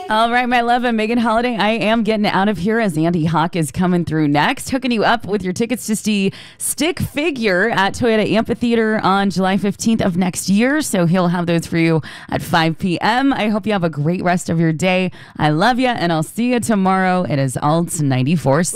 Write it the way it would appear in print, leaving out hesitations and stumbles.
All right, my love, and Megan Holiday, I am getting out of here as Andy Hawk is coming through next, hooking you up with your tickets to see Stick Figure at Toyota Amphitheater on July 15th of next year. So he'll have those for you at 5 p.m. I hope you have a great rest of your day. I love you, and I'll see you tomorrow. It is Alt 94.